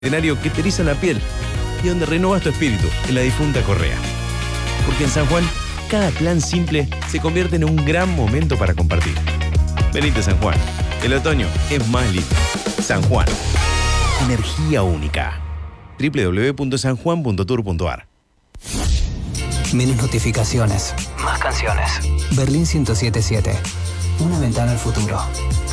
escenario que te eriza la piel y donde renovas tu espíritu en la difunta Correa. Porque en San Juan, cada plan simple se convierte en un gran momento para compartir. Venite San Juan, el otoño es más lindo. San Juan, energía única. www.sanjuan.tour.ar. Menos notificaciones, más canciones. Berlín 107.7. Una ventana al futuro.